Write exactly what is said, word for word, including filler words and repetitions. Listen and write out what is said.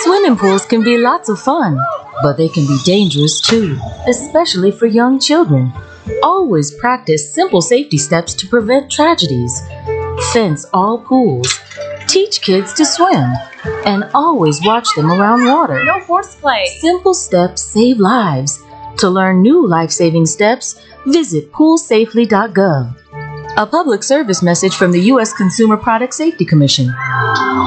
Swimming pools can be lots of fun, but they can be dangerous too, especially for young children. Always practice simple safety steps to prevent tragedies. Fence all pools. Teach kids to swim. And always watch them around water. No horseplay. Simple steps save lives. To learn new life-saving steps, visit pool safely dot gov. A public service message from the U S Consumer Product Safety Commission.